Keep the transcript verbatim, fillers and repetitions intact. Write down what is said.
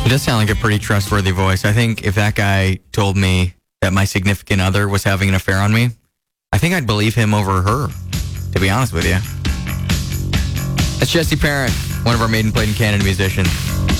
He does sound like a pretty trustworthy voice. I think if that guy told me that my significant other was having an affair on me, I think I'd believe him over her, to be honest with you. That's Jesse Parent, one of our Maiden Played in Canada musicians.